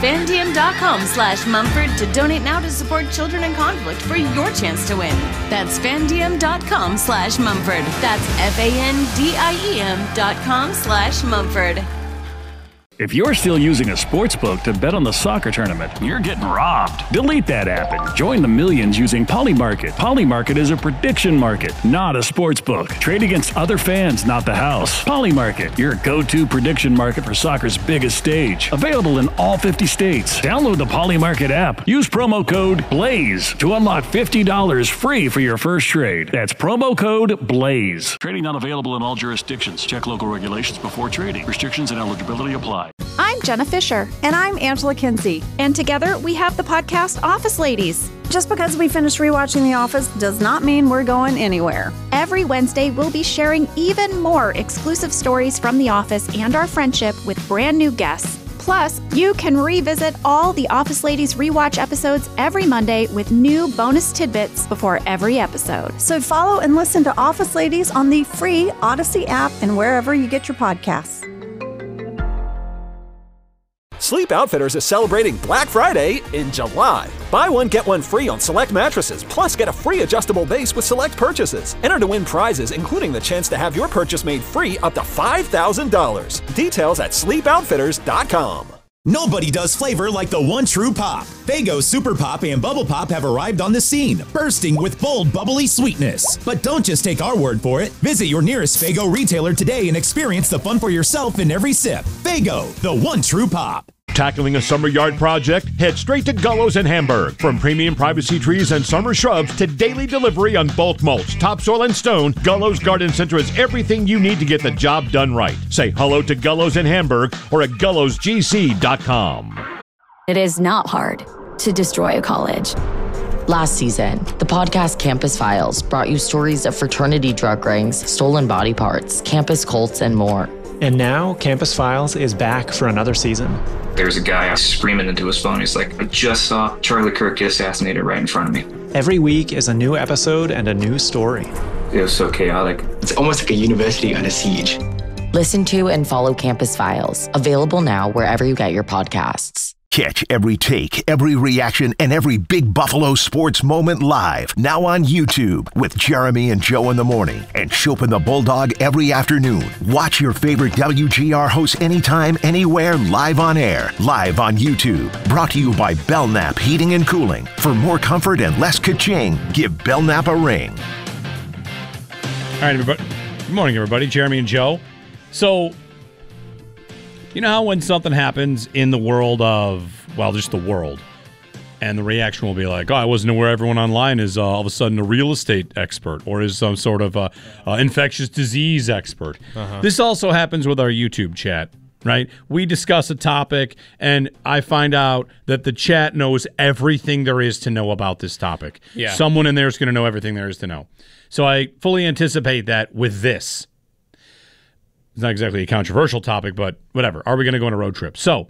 fandiem.com/Mumford to donate now to support children in conflict for your chance to win. That's fandiem.com/Mumford. That's FANDIEM.com/Mumford. If you're still using a sportsbook to bet on the soccer tournament, you're getting robbed. Delete that app and join the millions using Polymarket. Polymarket is a prediction market, not a sportsbook. Trade against other fans, not the house. Polymarket, your go-to prediction market for soccer's biggest stage. Available in all 50 states. Download the Polymarket app. Use promo code BLAZE to unlock $50 free for your first trade. That's promo code BLAZE. Trading not available in all jurisdictions. Check local regulations before trading. Restrictions and eligibility apply. I'm Jenna Fisher. And I'm Angela Kinsey. And together we have the podcast Office Ladies. Just because we finished rewatching The Office does not mean we're going anywhere. Every Wednesday, we'll be sharing even more exclusive stories from The Office and our friendship with brand new guests. Plus, you can revisit all the Office Ladies rewatch episodes every Monday with new bonus tidbits before every episode. So follow and listen to Office Ladies on the free Odyssey app and wherever you get your podcasts. Sleep Outfitters is celebrating Black Friday in July. Buy one, get one free on select mattresses, plus get a free adjustable base with select purchases. Enter to win prizes, including the chance to have your purchase made free up to $5,000. Details at sleepoutfitters.com. Nobody does flavor like the one true pop. Faygo Super Pop and Bubble Pop have arrived on the scene, bursting with bold, bubbly sweetness. But don't just take our word for it. Visit your nearest Faygo retailer today and experience the fun for yourself in every sip. Faygo, the one true pop. Tackling a summer yard project? Head straight to Gullo's in Hamburg. From premium privacy trees and summer shrubs to daily delivery on bulk mulch, topsoil, and stone, Gullo's Garden Center has everything you need to get the job done right. Say hello to Gullo's in Hamburg or at gullosgc.com. It is not hard to destroy a college. Last season, the podcast Campus Files brought you stories of fraternity drug rings, stolen body parts, campus cults, and more. And now, Campus Files is back for another season. There's a guy screaming into his phone. He's like, I just saw Charlie Kirk get assassinated right in front of me. Every week is a new episode and a new story. It was so chaotic. It's almost like a university under siege. Listen to and follow Campus Files, available now wherever you get your podcasts. Catch every take, every reaction, and every big Buffalo sports moment live. Now on YouTube with Jeremy and Joe in the morning and Chopin the Bulldog every afternoon. Watch your favorite WGR hosts anytime, anywhere, live on air. Live on YouTube. Brought to you by Belknap Heating and Cooling. For more comfort and less ka-ching, give Belknap a ring. All right, everybody. Good morning, everybody. Jeremy and Joe. So, you know how when something happens in the world of, well, just the world, and the reaction will be like, oh, I wasn't aware everyone online is all of a sudden a real estate expert or is some sort of infectious disease expert. This also happens with our YouTube chat, right? We discuss a topic, and I find out that the chat knows everything there is to know about this topic. Yeah. Someone in there is going to know everything there is to know. So I fully anticipate that with this. It's not exactly a controversial topic, but whatever. Are we going to go on a road trip? So,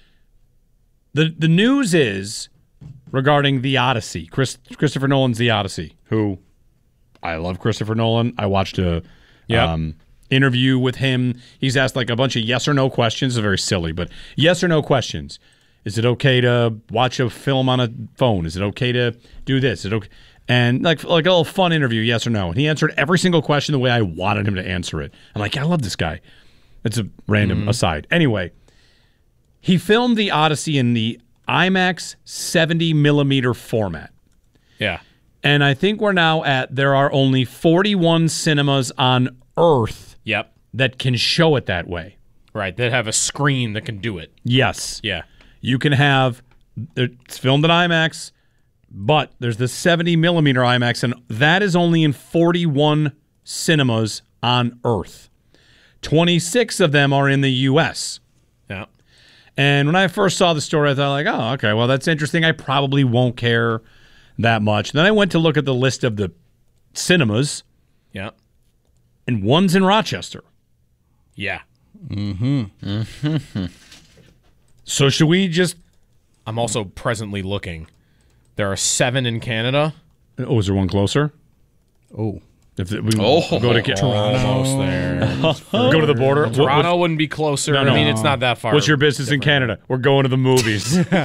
the news is regarding The Odyssey. Christopher Nolan's The Odyssey, who I love Christopher Nolan. I watched a interview with him. He's asked like a bunch of yes or no questions. It's very silly, but yes or no questions. Is it okay to watch a film on a phone? Is it okay to do this? Is it okay? And like a little fun interview, yes or no. And he answered every single question the way I wanted him to answer it. I'm like, I love this guy. It's a random aside. Anyway, he filmed The Odyssey in the IMAX 70mm format. Yeah. And I think we're now there are only 41 cinemas on Earth that can show it that way. Right, that have a screen that can do it. Yes. Yeah. You can have, it's filmed in IMAX, but there's the 70mm IMAX, and that is only in 41 cinemas on Earth. 26 of them are in the U.S. Yeah. And when I first saw the story, I thought, like, oh, okay, well, that's interesting. I probably won't care that much. Then I went to look at the list of the cinemas. Yeah. And one's in Rochester. Yeah. So should we just... I'm also presently looking. There are 7 in Canada. Oh, is there one closer? Oh. If we go to Toronto, almost there. go to the border. Toronto wouldn't be closer. No. I mean, it's not that far. What's your business in Canada? We're going to the movies. We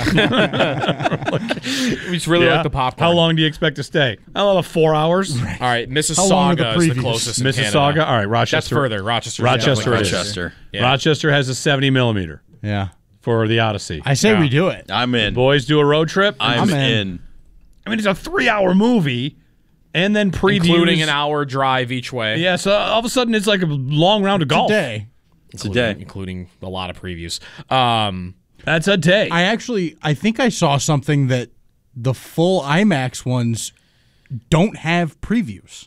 just really like the popcorn. How long do you expect to stay? 4 hours. All right, Mississauga is the closest. Mississauga. In All right, Rochester. That's further. Rochester. Yeah. Rochester has a 70 millimeter. Yeah. For the Odyssey. I say we do it. I'm in. Boys do a road trip. I'm in. I mean, it's a 3-hour movie. And then previews. Including an hour drive each way. Yeah, so all of a sudden it's like a long round of golf. It's a day. Including a lot of previews. That's a day. I think I saw something that the full IMAX ones don't have previews.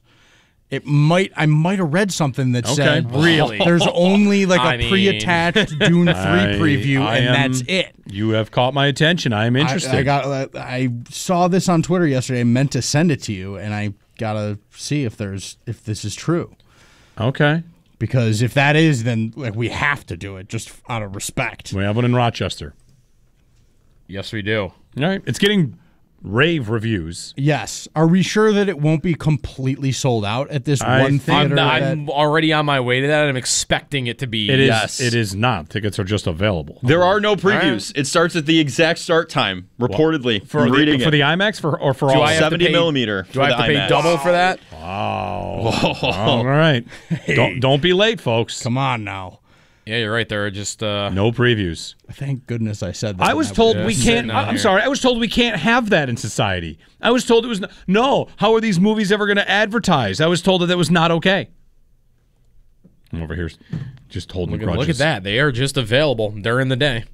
I might have read something that said really? There's only like a pre-attached Dune 3 preview, and that's it. You have caught my attention. I am interested. I saw this on Twitter yesterday. I meant to send it to you, and I gotta see if this is true. Okay. Because if that is, then we have to do it just out of respect. We have one in Rochester. Yes, we do. All right. It's getting rave reviews. Yes. Are we sure that it won't be completely sold out at this one theater? I'm already on my way to that. I'm expecting it to be. It is. Yes. It is not. Tickets are just available. There are no previews. Right. It starts at the exact start time, reportedly. For the IMAX or for all 70 millimeter. Do I have to pay double for that? Wow. All right. Hey. Don't be late, folks. Come on now. Yeah, you're right. There are just no previews. Thank goodness I said that. I was told we can't. I'm sorry. I was told we can't have that in society. I was told it was no. How are these movies ever going to advertise? I was told that was not okay. I'm over here just holding grudges. Look at that. They are just available during the day.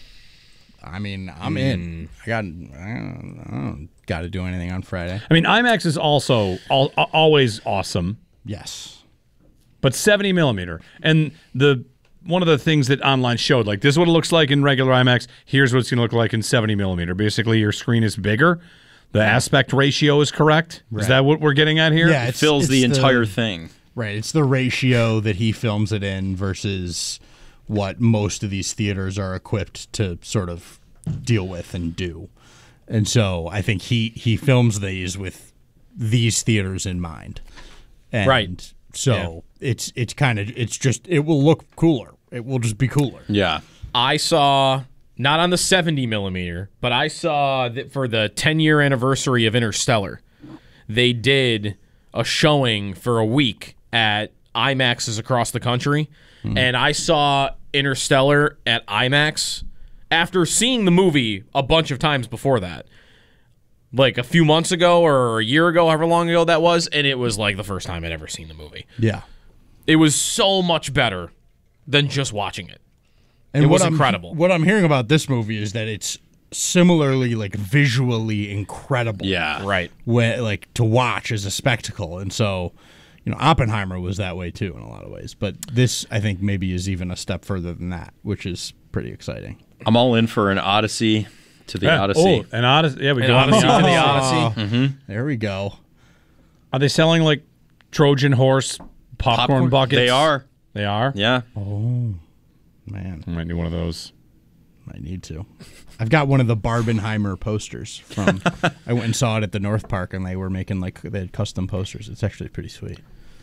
I mean, I'm in. I don't got to do anything on Friday. I mean, IMAX is also always awesome. Yes, but 70 millimeter and one of the things that online showed, like, this is what it looks like in regular IMAX. Here's what it's going to look like in 70 millimeter. Basically, your screen is bigger. The aspect ratio is correct. Right. Is that what we're getting at here? Yeah, it fills the entire thing. Right. It's the ratio that he films it in versus what most of these theaters are equipped to sort of deal with and do. And so I think he films these with these theaters in mind. And right. So it's just it will look cooler. It will just be cooler. Yeah. I saw, not on the 70 millimeter, but I saw that for the 10-year anniversary of Interstellar, they did a showing for a week at IMAXs across the country, and I saw Interstellar at IMAX after seeing the movie a bunch of times before that. Like a few months ago or a year ago, however long ago that was, and it was like the first time I'd ever seen the movie. Yeah. It was so much better than just watching it. And it was incredible. What I'm hearing about this movie is that it's similarly visually incredible. Yeah. Right. To watch as a spectacle. And so, Oppenheimer was that way too in a lot of ways. But this, I think, maybe is even a step further than that, which is pretty exciting. I'm all in for an Odyssey. To the Odyssey. Oh, an Odyssey. Yeah, we go Odyssey to the Odyssey. Mm-hmm. There we go. Are they selling Trojan horse popcorn buckets? They are. They are? Yeah. Oh, man. I might need one of those. Might need to. I've got one of the Barbenheimer posters from. I went and saw it at the North Park, and they were making they had custom posters. It's actually pretty sweet.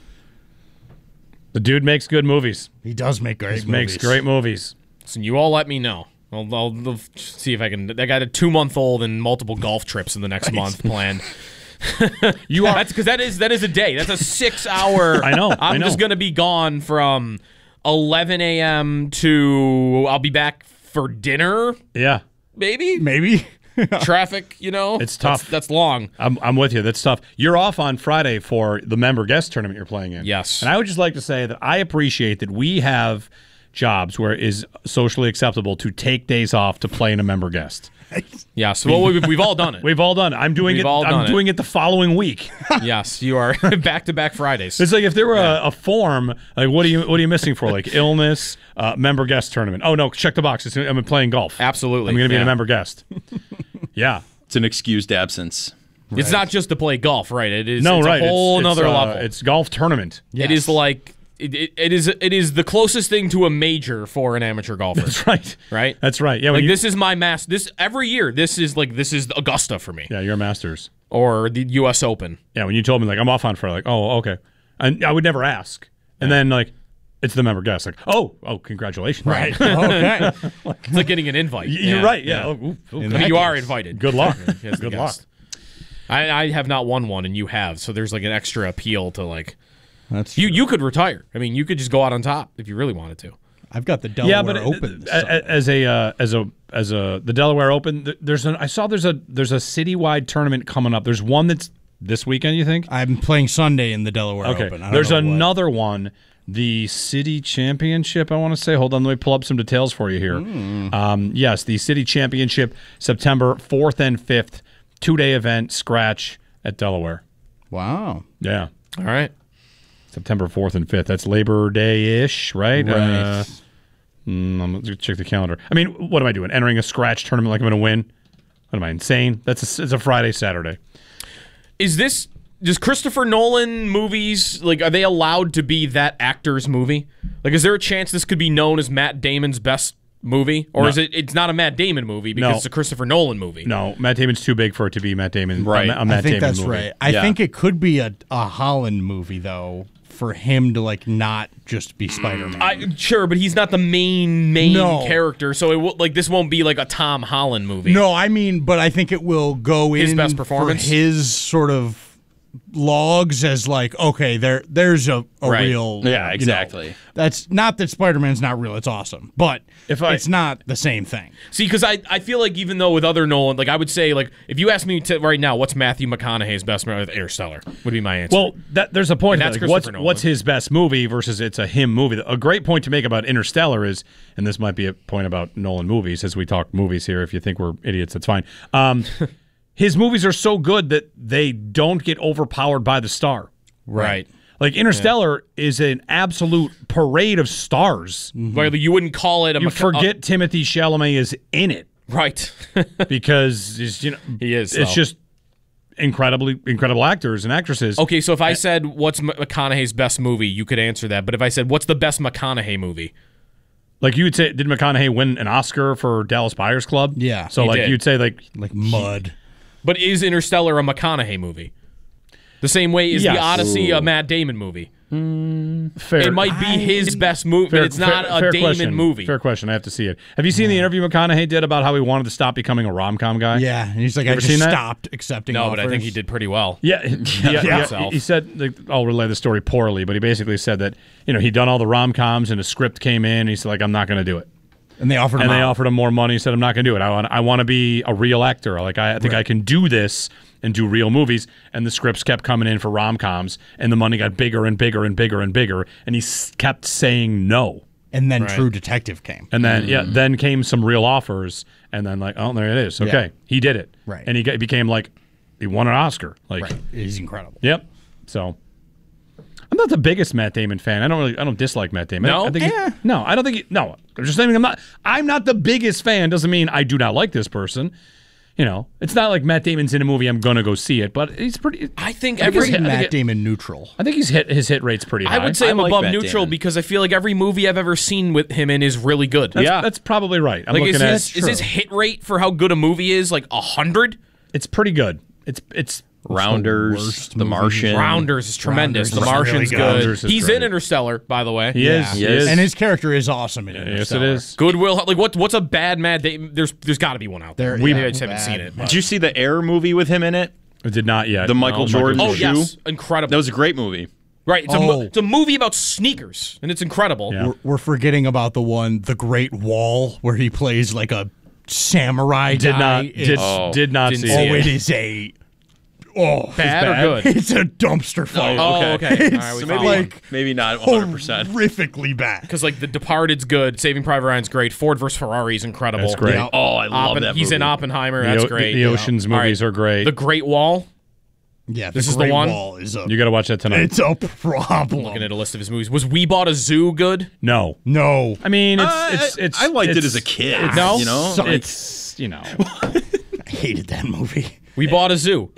The dude makes good movies. He does make great movies. Makes great movies. So you all let me know. I'll see if I can. I got a 2-month-old and multiple golf trips in the next month planned. That's because that is a day. That's a 6-hour. I know. I'm just gonna be gone from 11 a.m. to I'll be back for dinner. Yeah, maybe. Traffic, it's tough. That's long. I'm with you. That's tough. You're off on Friday for the member guest tournament you're playing in. Yes, and I would just like to say that I appreciate that we have jobs where it is socially acceptable to take days off to play in a member guest. Yeah, so we've all done it. We've all done it. I'm doing it the following week. Yes, you are back-to-back Fridays. It's like if there were a form, what are you missing for? Like illness, member guest tournament. Oh no, check the box. I'm playing golf. Absolutely. I'm going to be a member guest. Yeah. It's an excused absence. Right. It's not just to play golf, right? It's a whole nother level. It's golf tournament. Yes. It is like it is the closest thing to a major for an amateur golfer. That's right. Right? That's right. Yeah. This is my this every year. This is Augusta for me. Yeah, your Masters or the U.S. Open. Yeah. When you told me I'm off on Friday, oh okay. And I would never ask. And then, like, it's the member guest. Like, oh, congratulations. Right. Okay. It's like getting an invite. You're right. Yeah. Oh, I mean, you are invited. Good luck. Yes, Good luck. I have not won one, and you have. So there's like an extra appeal to like. That's you could retire. I mean, you could just go out on top if you really wanted to. I've got the Delaware Open. As the Delaware Open, there's a citywide tournament coming up. There's one that's this weekend. You think? I'm playing Sunday in the Delaware Okay. Open. There's another one, the City Championship. I want to say. Hold on, let me pull up some details for you here. Yes, the City Championship, September 4th and 5th, 2-day event, scratch at Delaware. Wow. Yeah. All right. September 4th and 5th. That's Labor Day-ish, right? Right. I'm going to check the calendar. I mean, what am I doing? Entering a scratch tournament like I'm going to win? What am I, insane? It's a Friday, Saturday. Does Christopher Nolan movies, like, are they allowed to be that actor's movie? Like, is there a chance this could be known as Matt Damon's best movie? Or No. is it's not a Matt Damon movie because it's a Christopher Nolan movie? No, Matt Damon's too big for it to be Matt Damon. Right. A Matt I think Damon that's movie. right. I think it could be a Holland movie, though, for him to, like, not just be Spider-Man. Sure, but he's not the main No. character, so this won't be like a Tom Holland movie. No, I mean, but I think it will go His in best performance? for his sort of logs as like, okay, there's a Right. real Yeah, exactly. That's not that Spider-Man's not real, it's awesome, but it's not the same thing. See, because I feel like even though with other Nolan, like I would say, like if you ask me right now, what's Matthew McConaughey's best movie? Interstellar would be my answer. Well, there's a point. And that's Like, Christopher Nolan. what's his best movie versus it's a him movie? A great point to make about Interstellar is, and this might be a point about Nolan movies as we talk movies here. If you think we're idiots, that's fine. His movies are so good that they don't get overpowered by the star. Right. Like Interstellar is an absolute parade of stars. Like, you wouldn't call it a. You forget Timothée Chalamet is in it, right? because he is. It's though. just incredible actors and actresses. Okay, so if I said what's McConaughey's best movie, you could answer that. But if I said what's the best McConaughey movie, like you would say, did McConaughey win an Oscar for Dallas Buyers Club? Yeah, So he like did. you'd say like Mud. but is Interstellar a McConaughey movie? The same way is Yes. The Odyssey a Matt Damon movie? Fair. It might be his best movie, but it's not a Damon question. movie. Fair question. I have to see it. Have you seen the interview McConaughey did about how he wanted to stop becoming a rom-com guy? Yeah, and he's like, You I ever just seen that? stopped accepting No, offers. but I think he did pretty well. Yeah, He said, like, I'll relay the story poorly, but he basically said that he'd done all the rom-coms and a script came in. And he's like, I'm not going to do it. And they offered him They out. offered him more money. He said, I'm not going to do it. I want to be a real actor. Like I think I can do this and do real movies. And the scripts kept coming in for rom-coms, and the money got bigger and bigger and bigger and bigger. And he kept saying no. And then True Detective came. And then then came some real offers, and then like, oh, there it is. Okay, Yeah. he did it. Right. And he became like, he won an Oscar. Like, Right. He's incredible. Yep. So, I'm not the biggest Matt Damon fan. I don't dislike Matt Damon. No? I think no, I don't think no. I'm just saying I'm not the biggest fan. Doesn't mean I do not like this person. It's not like Matt Damon's in a movie, I'm gonna go see it, but he's pretty. I think Matt Damon neutral. I think his hit rate's pretty high. I would say I'm like above Matt neutral Damon. because I feel like every movie I've ever seen with him in is really good. That's probably right. I'm Like, looking is his hit rate for how good a movie is like 100? It's pretty good. It's Rounders, The Martian. Rounders is tremendous. The Rounders is Martian's really good. good. Rounders is He's great. in Interstellar, by the way. He is. He is. And his character is awesome in Yes, Interstellar. it is. Goodwill. Like what's a bad Matt Damon? There's got to be one out there. There- Maybe yeah, I just haven't bad. seen it. Did you see the Air movie with him in it? I did not yet. The Michael Jordan Oh shoe? yes, incredible. That was a great movie. Right. Oh. It's a movie about sneakers, and it's incredible. Yeah. We're forgetting about The Great Wall, where he plays like a samurai Did guy. not It's- did not Didn't see see it. it is a Bad or bad. good? It's a dumpster fire. Oh, okay. It's All right, we So found maybe, one. maybe not 100%. horrifically bad. Because like The Departed's good, Saving Private Ryan's great, Ford vs Ferrari is incredible. That's great. Yeah. Oh, I love that He's movie. in Oppenheimer. That's great. The Ocean's All right. movies are great. The Great Wall. Yeah, This the is the Great one? Wall is a. You got to watch that tonight. It's a problem. Looking at a list of his movies. Was We Bought a Zoo good? No. No, I mean, it's I liked it it's- as a kid. No? You know? So- It's I hated that movie. We Bought a Zoo.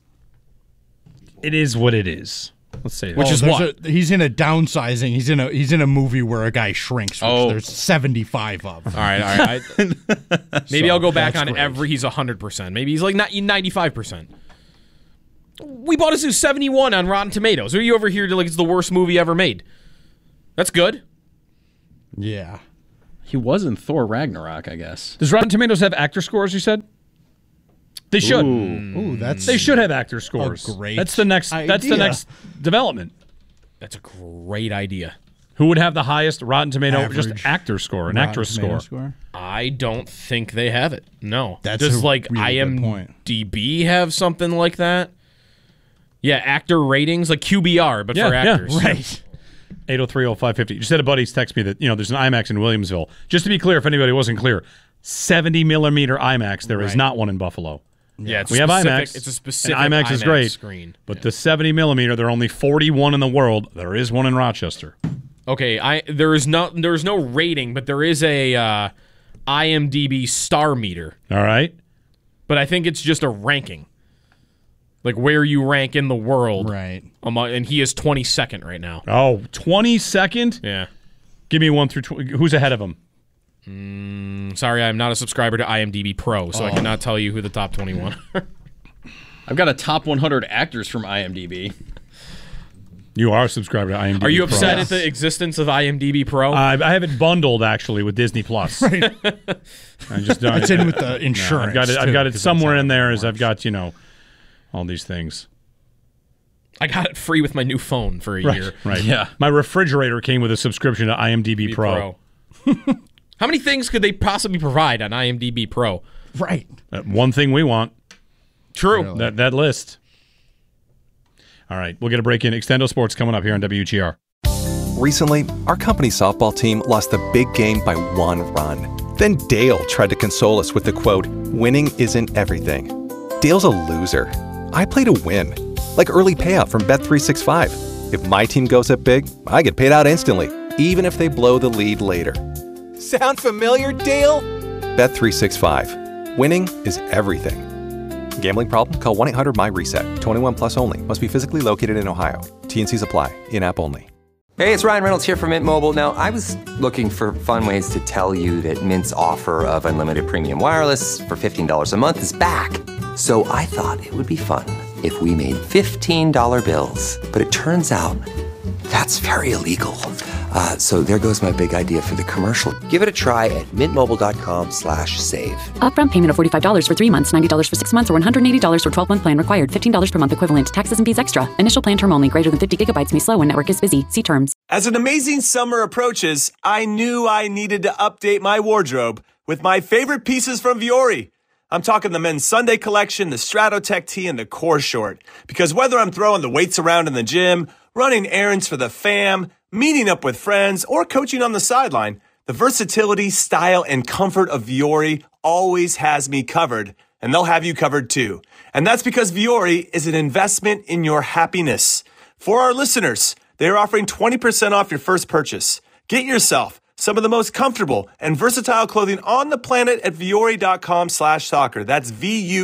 it is what it is. Let's say that. Which is there's what? he's in a downsizing. He's in a movie where a guy shrinks. Which Oh. there's 75 of. All right. Maybe I'll go back that's on great. he's 100%. Maybe he's like 95%. We Bought a Zoo 71 on Rotten Tomatoes. Are you over here to like it's the worst movie ever made? That's good. Yeah. He was in Thor Ragnarok, I guess. Does Rotten Tomatoes have actor scores, you said? They should. Ooh, they should have actor scores. Great. That's the next development. That's a great idea. Who would have the highest Rotten Tomato Average just actor score, an Rotten actress Tomato score? I don't think they have it. No. That's Does a like really good point. IMDb have something like that? Yeah, actor ratings like QBR, but for actors. Yeah, right. 803-0550. You said a buddy's text me that there's an IMAX in Williamsville. Just to be clear, if anybody wasn't clear, 70 millimeter IMAX. There is not one in Buffalo. Yeah, it's we have IMAX. It's a specific and IMAX is great screen. But the 70 millimeter, there are only 41 in the world. There is one in Rochester. Okay, there's no rating, but there is a IMDb star meter. All right, but I think it's just a ranking, like where you rank in the world. Right. And he is 22nd right now. Oh, 22nd? Yeah. Give me 1 through 20. Who's ahead of him? Sorry, I'm not a subscriber to IMDb Pro, so I cannot tell you who the top 21 are. I've got a top 100 actors from IMDb. You are a subscriber to IMDb. Are you Pro. upset at the existence of IMDb Pro? I have it bundled actually with Disney Plus. Right. I just don't. It's in with the insurance. I've got it somewhere in there. As I've got all these things. I got it free with my new phone for a year. Right. Yeah. My refrigerator came with a subscription to IMDb Pro. How many things could they possibly provide on IMDb Pro? Right. One thing we want. True. Really? That list. All right, we'll get a break in. Extendo Sports coming up here on WGR. Recently, our company softball team lost a big game by 1 run. Then Dale tried to console us with the quote, "Winning isn't everything." Dale's a loser. I play to win. Like early payout from Bet365. If my team goes up big, I get paid out instantly, even if they blow the lead later. Sound familiar, Dale? Bet365. Winning is everything. Gambling problem? Call 1-800-MY-RESET. 21 plus only. Must be physically located in Ohio. T&Cs apply. In-app only. Hey, it's Ryan Reynolds here from Mint Mobile. Now, I was looking for fun ways to tell you that Mint's offer of unlimited premium wireless for $15 a month is back. So I thought it would be fun if we made $15 bills. But it turns out that's very illegal. So there goes my big idea for the commercial. Give it a try at mintmobile.com/save. Upfront payment of $45 for 3 months, $90 for 6 months, or $180 for 12-month plan required. $15 per month equivalent. Taxes and fees extra. Initial plan term only. Greater than 50 gigabytes may slow when network is busy. See terms. As an amazing summer approaches, I knew I needed to update my wardrobe with my favorite pieces from Vuori. I'm talking the men's Sunday collection, the Stratotech tee, and the core short. Because whether I'm throwing the weights around in the gym, running errands for the fam, meeting up with friends, or coaching on the sideline, the versatility, style, and comfort of Vuori always has me covered, and they'll have you covered too. And that's because Vuori is an investment in your happiness. For our listeners, they are offering 20% off your first purchase. Get yourself some of the most comfortable and versatile clothing on the planet at Vuori.com/soccer. That's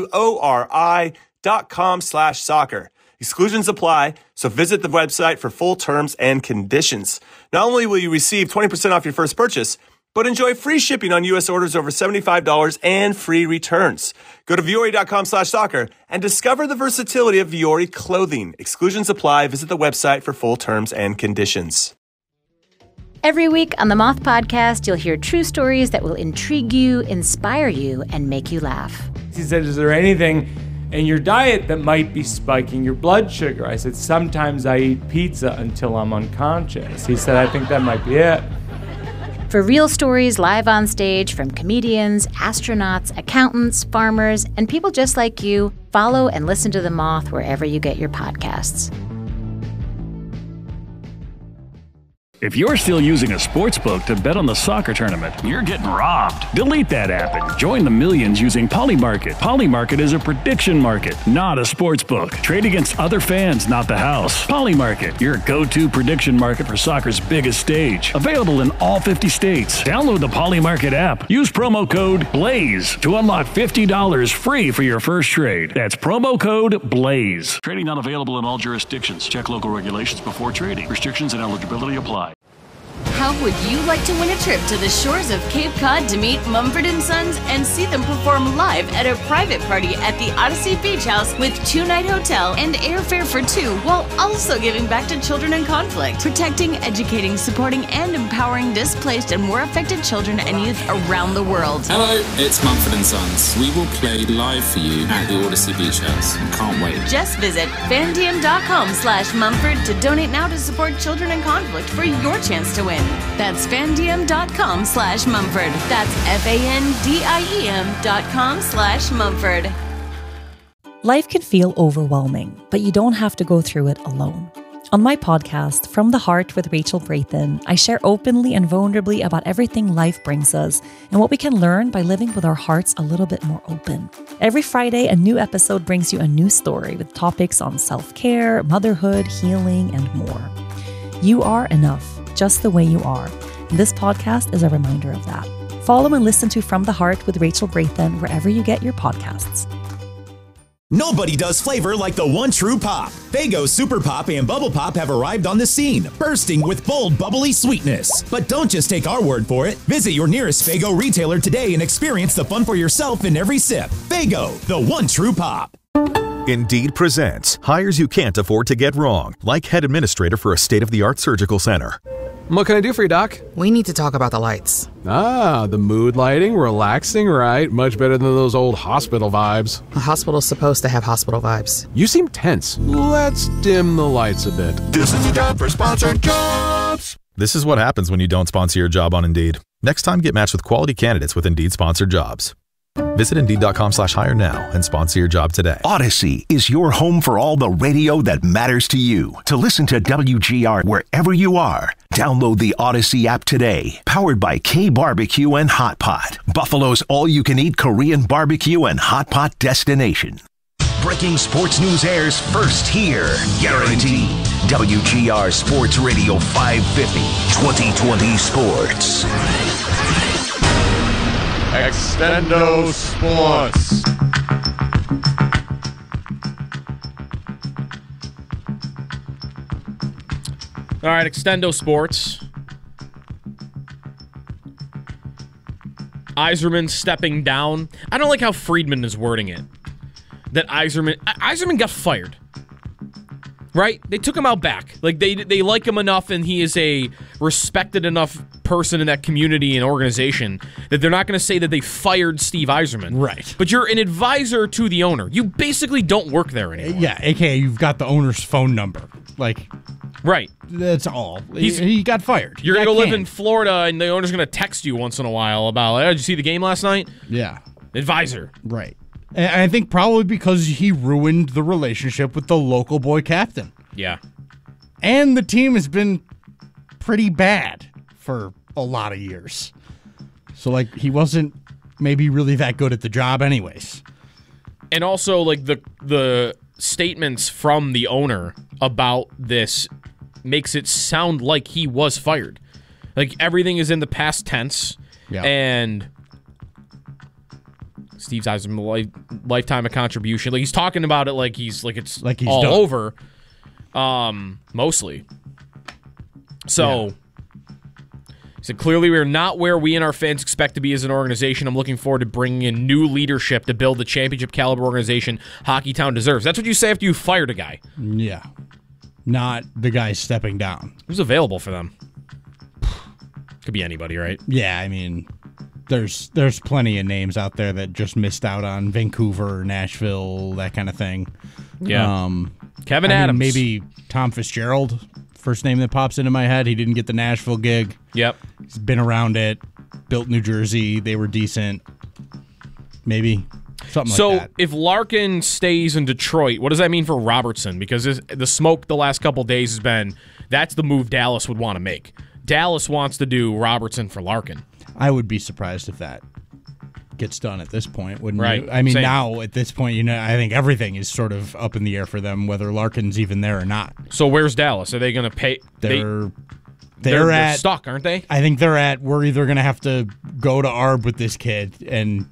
VUORI.com/soccer. Exclusions apply, so visit the website for full terms and conditions. Not only will you receive 20% off your first purchase, but enjoy free shipping on U.S. orders over $75 and free returns. Go to Vuori.com/soccer and discover the versatility of Vuori clothing. Exclusions apply. Visit the website for full terms and conditions. Every week on the Moth Podcast, you'll hear true stories that will intrigue you, inspire you, and make you laugh. He said, "Is there anything in your diet that might be spiking your blood sugar?" I said, "Sometimes I eat pizza until I'm unconscious." He said, "I think that might be it." For real stories live on stage from comedians, astronauts, accountants, farmers, and people just like you, follow and listen to The Moth wherever you get your podcasts. If you're still using a sportsbook to bet on the soccer tournament, you're getting robbed. Delete that app and join the millions using Polymarket. Polymarket is a prediction market, not a sportsbook. Trade against other fans, not the house. Polymarket, your go-to prediction market for soccer's biggest stage. Available in all 50 states. Download the Polymarket app. Use promo code BLAZE to unlock $50 free for your first trade. That's promo code BLAZE. Trading not available in all jurisdictions. Check local regulations before trading. Restrictions and eligibility apply. How would you like to win a trip to the shores of Cape Cod to meet Mumford & Sons and see them perform live at a private party at the Odyssey Beach House with 2-night hotel and airfare for 2, while also giving back to children in conflict, protecting, educating, supporting, and empowering displaced and war affected children and youth around the world. Hello, it's Mumford & Sons. We will play live for you at the Odyssey Beach House. Can't wait. Just visit fandiem.com/Mumford to donate now to support children in conflict for your chance to win. That's fandiem.com/Mumford. That's FANDIEM.com/Mumford. Life can feel overwhelming, but you don't have to go through it alone. On my podcast, From the Heart with Rachel Brathen, I share openly and vulnerably about everything life brings us and what we can learn by living with our hearts a little bit more open. Every Friday, a new episode brings you a new story with topics on self-care, motherhood, healing, and more. You are enough, just the way you are. And this podcast is a reminder of that. Follow and listen to From the Heart with Rachel Brathen wherever you get your podcasts. Nobody does flavor like the one true pop. Faygo Super Pop and Bubble Pop have arrived on the scene, bursting with bold, bubbly sweetness. But don't just take our word for it. Visit your nearest Faygo retailer today and experience the fun for yourself in every sip. Faygo, the one true pop. Indeed presents hires you can't afford to get wrong, like head administrator for a state-of-the-art surgical center. What can I do for you, Doc? We need to talk about the lights. Ah, the mood lighting, relaxing, right? Much better than those old hospital vibes. A hospital's supposed to have hospital vibes. You seem tense. Let's dim the lights a bit. This is the job for sponsored jobs. This is what happens when you don't sponsor your job on Indeed. Next time, get matched with quality candidates with Indeed sponsored jobs. Visit Indeed.com/hire now and sponsor your job today. Odyssey is your home for all the radio that matters to you. To listen to WGR wherever you are, download the Odyssey app today. Powered by K Barbecue and Hot Pot, Buffalo's all-you-can-eat Korean barbecue and hot pot destination. Breaking sports news airs first here. Guaranteed. WGR Sports Radio 550, 2020 Sports. Extendo Sports. All right, Extendo Sports. Yzerman stepping down. I don't like how Friedman is wording it. That Yzerman got fired. Right? They took him out back. Like, they like him enough, and he is a respected enough person in that community and organization that they're not going to say that they fired Steve Yzerman. Right. But you're an advisor to the owner. You basically don't work there anymore. Yeah, aka you've got the owner's phone number. Like, right. That's all. He got fired. You're going to go live in Florida, and the owner's going to text you once in a while about, did you see the game last night? Yeah. Advisor. Right. And I think probably because he ruined the relationship with the local boy captain. Yeah. And the team has been pretty bad for a lot of years. So, like, he wasn't maybe really that good at the job anyways. And also, like, the statements from the owner about this makes it sound like he was fired. Like, everything is in the past tense. Yeah. And Steve Yzerman, lifetime of contribution. Like, he's talking about it like he's all done. over. Mostly. So, he said, clearly we are not where we and our fans expect to be as an organization. I'm looking forward to bringing in new leadership to build the championship caliber organization Hockeytown deserves. That's what you say after you fired a guy. Yeah. Not the guy stepping down. Who's available for them? Could be anybody, right? Yeah, I mean, there's plenty of names out there that just missed out on Vancouver, Nashville, that kind of thing. Yeah. Kevin Adams. Maybe Tom Fitzgerald, first name that pops into my head. He didn't get the Nashville gig. Yep. He's been around it, built New Jersey. They were decent. Maybe something like that. So if Larkin stays in Detroit, what does that mean for Robertson? Because the smoke the last couple of days has been that's the move Dallas would want to make. Dallas wants to do Robertson for Larkin. I would be surprised if that gets done at this point, wouldn't right. you? I mean, Same. now at this point, I think everything is sort of up in the air for them, whether Larkin's even there or not. So where's Dallas? Are they going to pay? They're stuck, aren't they? I think they're at. We're either going to have to go to Arb with this kid and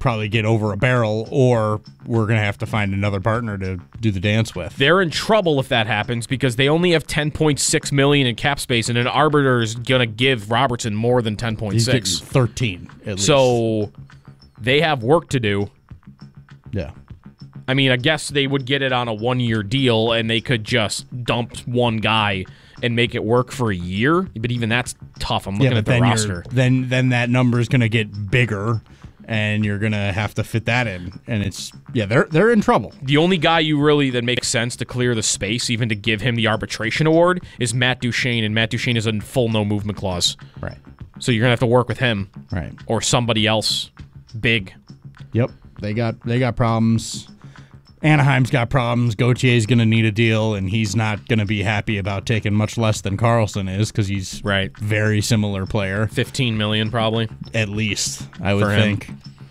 probably get over a barrel, or we're going to have to find another partner to do the dance with. They're in trouble if that happens because they only have $10.6 million in cap space, and an arbiter is going to give Robertson more than 10.6. He's getting 13 at least. So they have work to do. Yeah. I mean, I guess they would get it on a 1-year deal, and they could just dump one guy and make it work for a year. But even that's tough. I'm looking at the roster. Then that number is going to get bigger, and you're going to have to fit that in. And they're in trouble. The only guy that makes sense to clear the space, even to give him the arbitration award, is Matt Duchene, and Matt Duchene is a full no movement clause. Right. So you're going to have to work with him. Right. Or somebody else big. Yep. They got problems. Anaheim's got problems. Gautier's going to need a deal, and he's not going to be happy about taking much less than Carlson is because he's very similar player. $15 million probably. At least, I would think.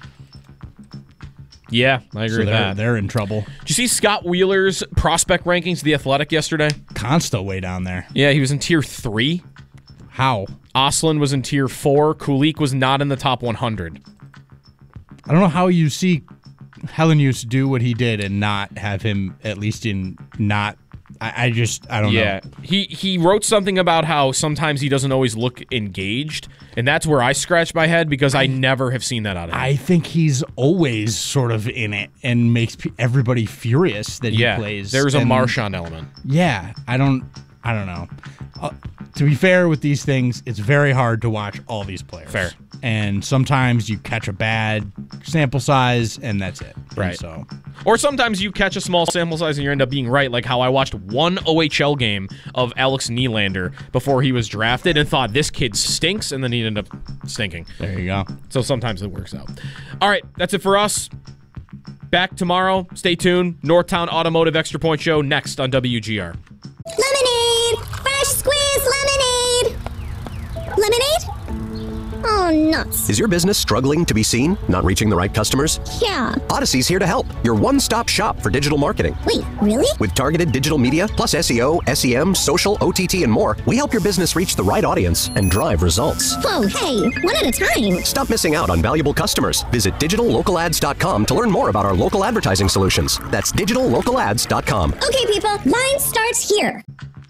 Yeah, I agree with that. They're in trouble. Did you see Scott Wheeler's prospect rankings of The Athletic yesterday? Consta way down there. Yeah, he was in Tier 3. How? Oslin was in Tier 4. Kulik was not in the top 100. I don't know how you see Helenius do what he did and not have him at least in not. I don't know. Yeah, he wrote something about how sometimes he doesn't always look engaged, and that's where I scratch my head because I never have seen that out of him. I think he's always sort of in it and makes everybody furious that he plays. There's a Marchand element. Yeah, I don't know. To be fair with these things, it's very hard to watch all these players. Fair. And sometimes you catch a bad sample size, and that's it. Right. So, or sometimes you catch a small sample size and you end up being right, like how I watched one OHL game of Alex Nylander before he was drafted and thought this kid stinks, and then he ended up stinking. There you go. So sometimes it works out. All right, that's it for us. Back tomorrow. Stay tuned. Northtown Automotive Extra Point Show next on WGR. Lemonade! Fresh squeezed lemonade! Lemonade? Oh, nuts. Is your business struggling to be seen? Not reaching the right customers? Yeah. Odyssey's here to help. Your one-stop shop for digital marketing. Wait, really? With targeted digital media, plus SEO, SEM, social, OTT, and more, we help your business reach the right audience and drive results. Whoa, hey, one at a time. Stop missing out on valuable customers. Visit digitallocalads.com to learn more about our local advertising solutions. That's digitallocalads.com. Okay, people, line starts here.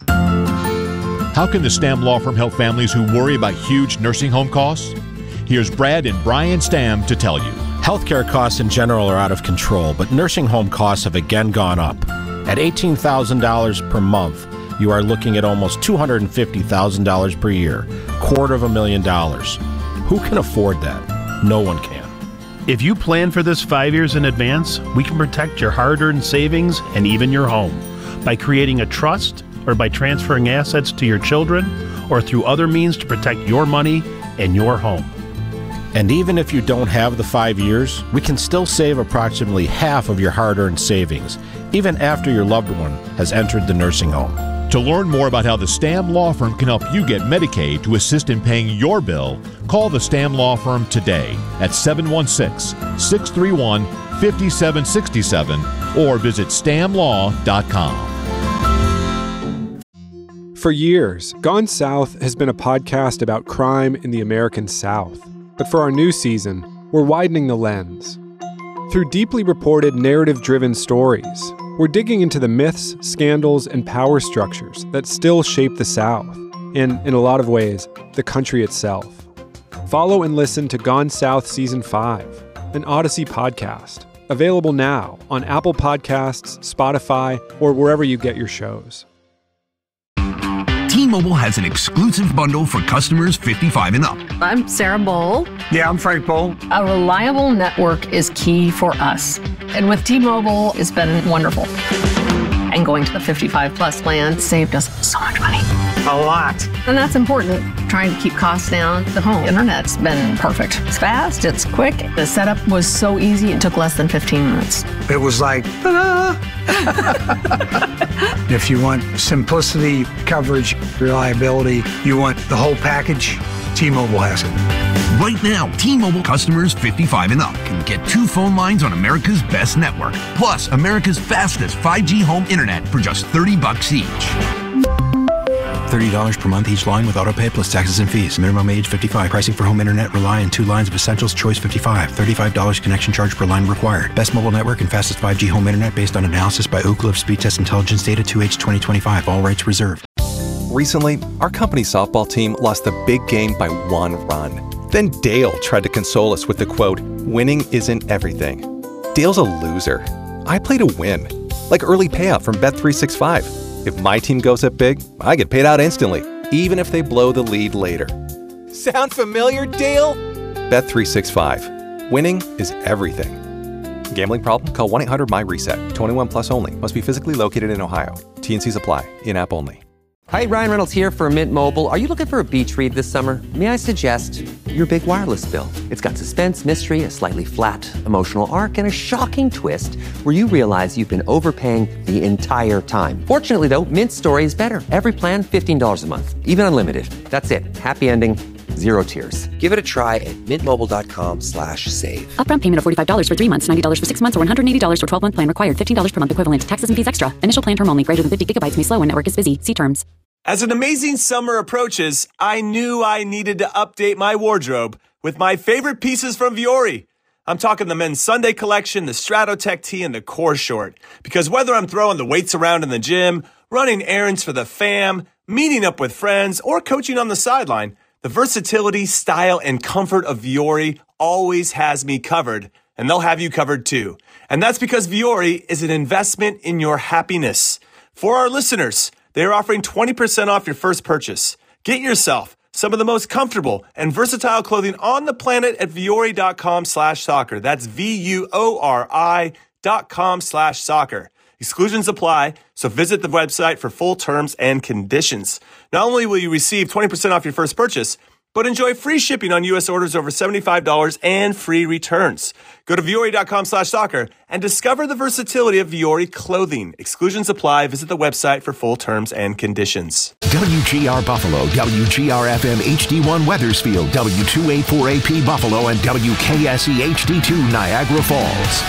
How can the Stamm Law Firm help families who worry about huge nursing home costs? Here's Brad and Brian Stamm to tell you. Healthcare costs in general are out of control, but nursing home costs have again gone up. At $18,000 per month, you are looking at almost $250,000 per year, $250,000. Who can afford that? No one can. If you plan for this 5 years in advance, we can protect your hard-earned savings and even your home by creating a trust or by transferring assets to your children or through other means to protect your money and your home. And even if you don't have the 5 years, we can still save approximately half of your hard-earned savings, even after your loved one has entered the nursing home. To learn more about how the Stamm Law Firm can help you get Medicaid to assist in paying your bill, call the Stamm Law Firm today at 716-631-5767 or visit stammlaw.com. For years, Gone South has been a podcast about crime in the American South. But for our new season, we're widening the lens. Through deeply reported, narrative-driven stories, we're digging into the myths, scandals, and power structures that still shape the South, and, in a lot of ways, the country itself. Follow and listen to Gone South Season 5, an Odyssey podcast, available now on Apple Podcasts, Spotify, or wherever you get your shows. T-Mobile has an exclusive bundle for customers 55 and up. I'm Sarah Bowl. Yeah, I'm Frank Bowl. A reliable network is key for us. And with T-Mobile, it's been wonderful. And going to the 55 plus plan saved us so much money. A lot. And that's important. Trying to keep costs down. The home internet's been perfect. It's fast, it's quick. The setup was so easy, it took less than 15 minutes. It was like, ta-da! If you want simplicity, coverage, reliability, you want the whole package, T-Mobile has it. Right now, T-Mobile customers 55 and up can get 2 phone lines on America's best network, plus America's fastest 5G home internet for just $30 each. $30 per month each line with autopay plus taxes and fees. Minimum age 55. Pricing for home internet rely on 2 lines of Essentials Choice 55. $35 connection charge per line required. Best mobile network and fastest 5G home internet based on analysis by Ookla of Speed Test Intelligence data 2H 2025. All rights reserved. Recently, our company softball team lost the big game by 1 run. Then Dale tried to console us with the quote, "Winning isn't everything." Dale's a loser. I play to win. Like early payout from Bet365. If my team goes up big, I get paid out instantly, even if they blow the lead later. Sound familiar, Dale? Bet365. Winning is everything. Gambling problem? Call 1-800-MY-RESET. 21 plus only. Must be physically located in Ohio. T&Cs apply. In-app only. Hi, Ryan Reynolds here for Mint Mobile. Are you looking for a beach read this summer? May I suggest your big wireless bill? It's got suspense, mystery, a slightly flat, emotional arc, and a shocking twist where you realize you've been overpaying the entire time. Fortunately, though, Mint's story is better. Every plan, $15 a month. Even unlimited. That's it. Happy ending. 0 tears. Give it a try at mintmobile.com/save. Upfront payment of $45 for 3 months, $90 for 6 months, or $180 for 12-month plan required. $15 per month equivalent. Taxes and fees extra. Initial plan term only. Greater than 50 gigabytes may slow when network is busy. See terms. As an amazing summer approaches, I knew I needed to update my wardrobe with my favorite pieces from Vuori. I'm talking the men's Sunday collection, the Stratotech tee, and the core short. Because whether I'm throwing the weights around in the gym, running errands for the fam, meeting up with friends, or coaching on the sideline, the versatility, style, and comfort of Vuori always has me covered, and they'll have you covered too. And that's because Vuori is an investment in your happiness. For our listeners, they are offering 20% off your first purchase. Get yourself some of the most comfortable and versatile clothing on the planet at Vuori.com/soccer. That's VUORI.com/soccer. Exclusions apply, so visit the website for full terms and conditions. Not only will you receive 20% off your first purchase, but enjoy free shipping on U.S. orders over $75 and free returns. Go to Vuori.com/soccer and discover the versatility of Vuori clothing. Exclusions apply. Visit the website for full terms and conditions. WGR Buffalo, WGR-FM HD1 Weathersfield, W284AP Buffalo, and WKSE HD2 Niagara Falls.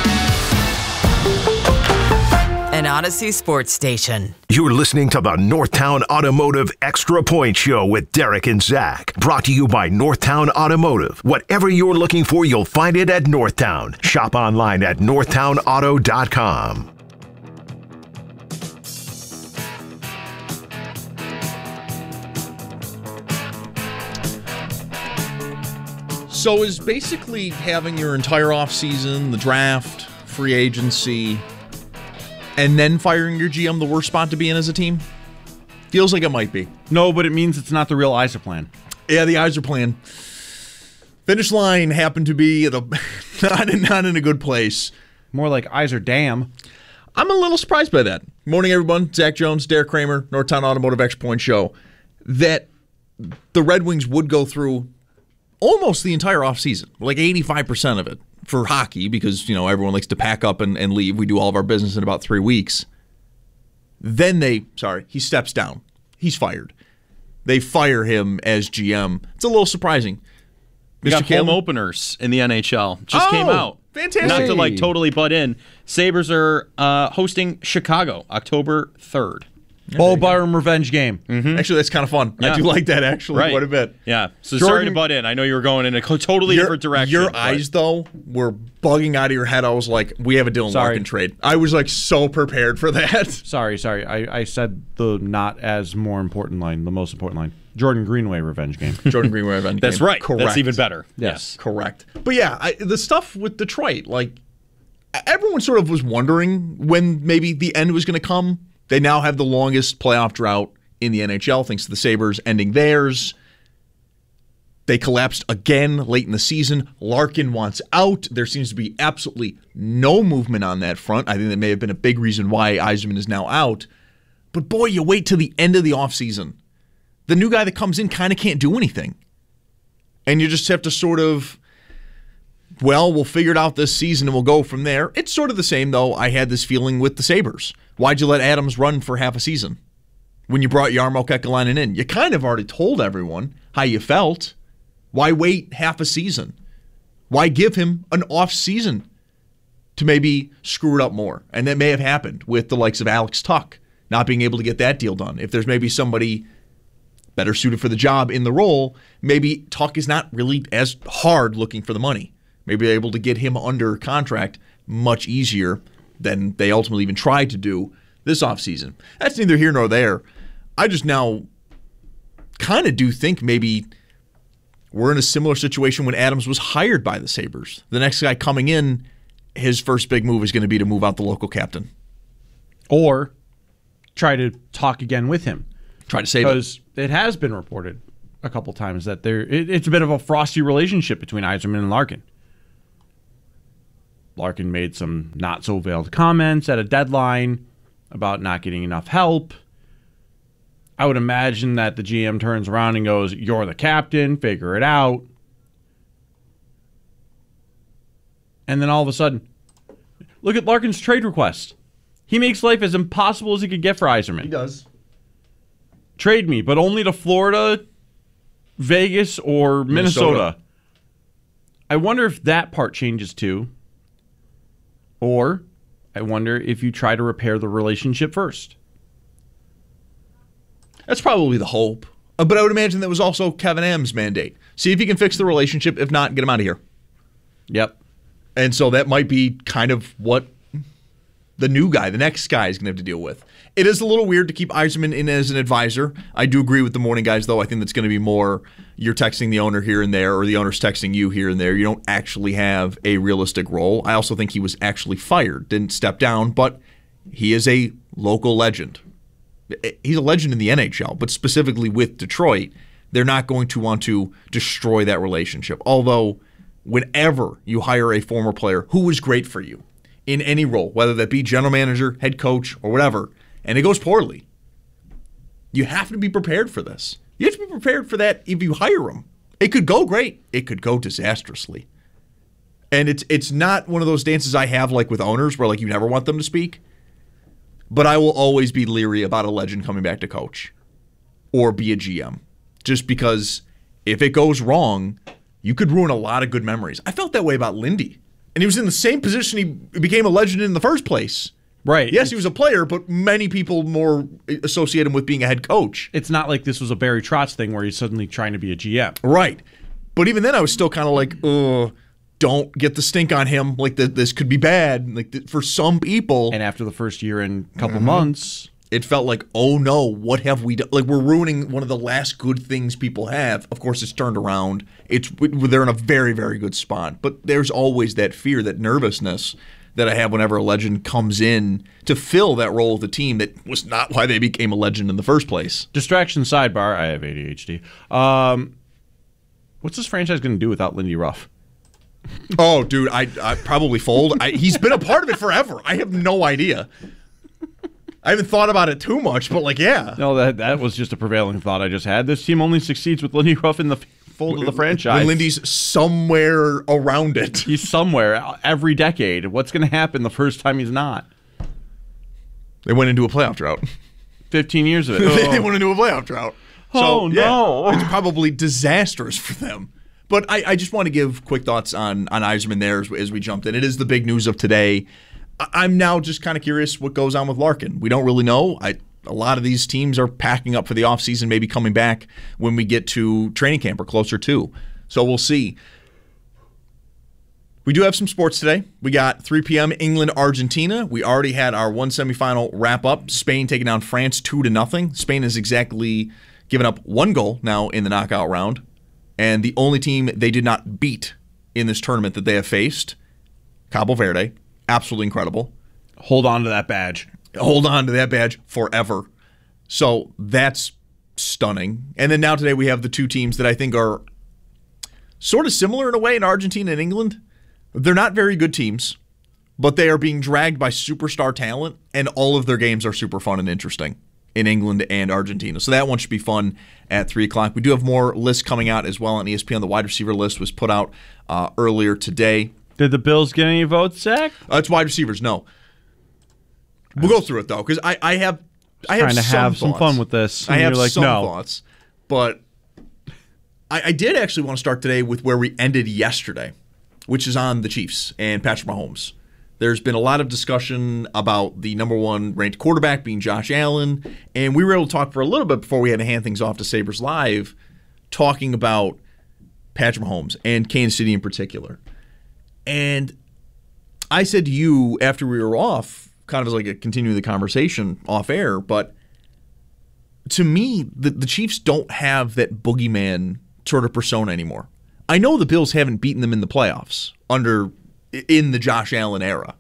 An Odyssey sports station. You're listening to the Northtown Automotive Extra Point Show with Derek and Zach. Brought to you by Northtown Automotive. Whatever you're looking for, you'll find it at Northtown. Shop online at northtownauto.com. So is basically having your entire offseason, the draft, free agency, and then firing your GM the worst spot to be in as a team? Feels like it might be. No, but it means it's not the real Isa plan. Yeah, the Isa plan. Finish line happened to be at not in a good place. More like Isa Dam. I'm a little surprised by that. Morning, everyone. Zach Jones, Derek Kramer, Northtown Automotive Extra Point Show. That the Red Wings would go through almost the entire offseason, like 85% of it. For hockey, because, you know, everyone likes to pack up and leave. We do all of our business in about 3 weeks. Then he steps down. He's fired. They fire him as GM. It's a little surprising. We got home openers in the NHL. Just came out. Fantastic. Not to like totally butt in. Sabres are hosting Chicago October 3rd. Bo Byram revenge game. Mm-hmm. Actually, that's kind of fun. Yeah. I do like that, actually, quite a bit. Yeah. So sorry to butt in. I know you were going in a totally different direction. Your eyes, though, were bugging out of your head. I was like, we have a Dylan Larkin trade. I was like so prepared for that. Sorry. I said the not as more important line, the most important line. Jordan Greenway revenge game. Jordan Greenway revenge game. That's right. Correct. That's even better. Yes. Correct. But yeah, the stuff with Detroit, like, everyone sort of was wondering when maybe the end was going to come. They now have the longest playoff drought in the NHL, thanks to the Sabres ending theirs. They collapsed again late in the season. Larkin wants out. There seems to be absolutely no movement on that front. I think that may have been a big reason why Yzerman is now out. But boy, you wait till the end of the offseason. The new guy that comes in kind of can't do anything. And you just have to sort of, well, we'll figure it out this season and we'll go from there. It's sort of the same, though. I had this feeling with the Sabres. Why'd you let Adams run for half a season when you brought Jarmo Kekalainen in? You kind of already told everyone how you felt. Why wait half a season? Why give him an off season to maybe screw it up more? And that may have happened with the likes of Alex Tuch not being able to get that deal done. If there's maybe somebody better suited for the job in the role, maybe Tuck is not really as hard looking for the money. Maybe they're able to get him under contract much easier than they ultimately even tried to do this offseason. That's neither here nor there. I just now kind of do think maybe we're in a similar situation when Adams was hired by the Sabres. The next guy coming in, his first big move is going to be to move out the local captain. Or try to talk again with him. Try to save it. Because it has been reported a couple times that it's a bit of a frosty relationship between Yzerman and Larkin. Larkin made some not-so-veiled comments at a deadline about not getting enough help. I would imagine that the GM turns around and goes, "You're the captain, figure it out." And then all of a sudden, look at Larkin's trade request. He makes life as impossible as he could get for Yzerman. He does. Trade me, but only to Florida, Vegas, or Minnesota. I wonder if that part changes too. Or I wonder if you try to repair the relationship first. That's probably the hope. But I would imagine that was also Kevin Am's mandate. See if you can fix the relationship. If not, get him out of here. Yep. And so that might be kind of what the new guy, the next guy, is going to have to deal with. It is a little weird to keep Yzerman in as an advisor. I do agree with the morning guys, though. I think that's going to be more you're texting the owner here and there, or the owner's texting you here and there. You don't actually have a realistic role. I also think he was actually fired, didn't step down, but he is a local legend. He's a legend in the NHL, but specifically with Detroit, they're not going to want to destroy that relationship. Although, whenever you hire a former player who was great for you in any role, whether that be general manager, head coach, or whatever, and it goes poorly, you have to be prepared for this. You have to be prepared for that if you hire him. It could go great. It could go disastrously. And it's not one of those dances I have like with owners where like you never want them to speak. But I will always be leery about a legend coming back to coach or be a GM. Just because if it goes wrong, you could ruin a lot of good memories. I felt that way about Lindy. And he was in the same position he became a legend in the first place. Right. Yes, he was a player, but many people more associate him with being a head coach. It's not like this was a Barry Trotz thing where he's suddenly trying to be a GM. Right. But even then I was still kind of like, don't get the stink on him. Like this could be bad. Like for some people. And after the first year and couple months, it felt like, oh no, what have we done? Like we're ruining one of the last good things people have. Of course, it's turned around. They're in a very, very good spot. But there's always that fear, that nervousness that I have whenever a legend comes in to fill that role of the team that was not why they became a legend in the first place. Distraction sidebar. I have ADHD. What's this franchise going to do without Lindy Ruff? Oh, dude, I probably fold. He's been a part of it forever. I have no idea. I haven't thought about it too much, but like, yeah. No, that was just a prevailing thought I just had. This team only succeeds with Lindy Ruff in the fold of the franchise. When Lindy's somewhere around it. He's somewhere every decade. What's going to happen the first time he's not? They went into a playoff drought. 15 years of it. They went into a playoff drought. So, no. It's probably disastrous for them. But I just want to give quick thoughts on Yzerman there as we jumped in. It is the big news of today. I'm now just kind of curious what goes on with Larkin. We don't really know. A lot of these teams are packing up for the offseason, maybe coming back when we get to training camp or closer to. So we'll see. We do have some sports today. We got 3 p.m. England, Argentina. We already had our one semifinal wrap up. Spain taking down France 2-0. Spain has exactly given up one goal now in the knockout round. And the only team they did not beat in this tournament that they have faced, Cabo Verde. Absolutely incredible. Hold on to that badge. Hold on to that badge forever. So that's stunning. And then now today we have the two teams that I think are sort of similar in a way in Argentina and England. They're not very good teams, but they are being dragged by superstar talent, and all of their games are super fun and interesting in England and Argentina. So that one should be fun at 3 o'clock. We do have more lists coming out as well on ESPN. The wide receiver list was put out earlier today. Did the Bills get any votes, Zach? It's wide receivers, no. We'll go through it, though, because I have trying to have some fun with this. I have like, some no. thoughts, but I did actually want to start today with where we ended yesterday, which is on the Chiefs and Patrick Mahomes. There's been a lot of discussion about the number one ranked quarterback being Josh Allen, and we were able to talk for a little bit before we had to hand things off to Sabres Live, talking about Patrick Mahomes and Kansas City in particular. And I said to you after we were off, kind of as like a continuing the conversation off air, but to me, the Chiefs don't have that boogeyman sort of persona anymore. I know the Bills haven't beaten them in the playoffs in the Josh Allen era.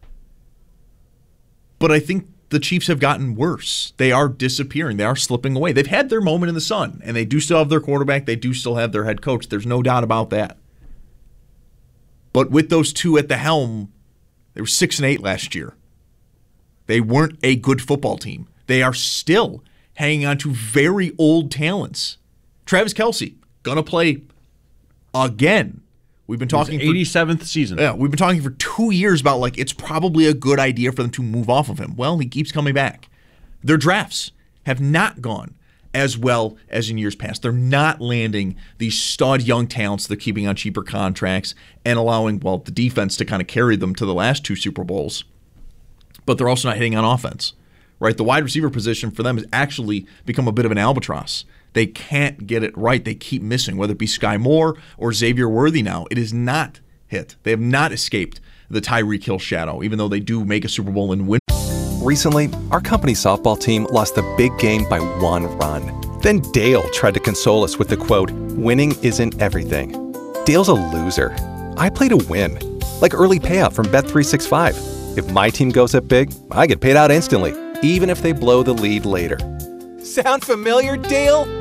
But I think the Chiefs have gotten worse. They are disappearing. They are slipping away. They've had their moment in the sun, and they do still have their quarterback. They do still have their head coach. There's no doubt about that. But with those two at the helm, they were 6-8 last year. They weren't a good football team. They are still hanging on to very old talents. Travis Kelce, gonna play again. We've been talking 87th season. Yeah, we've been talking for 2 years about like it's probably a good idea for them to move off of him. Well, he keeps coming back. Their drafts have not gone as well as in years past. They're not landing these stud young talents they're keeping on cheaper contracts and allowing, well, the defense to kind of carry them to the last 2 Super Bowls. But they're also not hitting on offense, right? The wide receiver position for them has actually become a bit of an albatross. They can't get it right. They keep missing, whether it be Sky Moore or Xavier Worthy now. It is not hit. They have not escaped the Tyreek Hill shadow, even though they do make a Super Bowl and win. Recently, our company softball team lost the big game by 1 run. Then Dale tried to console us with the quote, "Winning isn't everything." Dale's a loser. I play to win, like early payout from Bet365. If my team goes up big, I get paid out instantly, even if they blow the lead later. Sound familiar, Dale?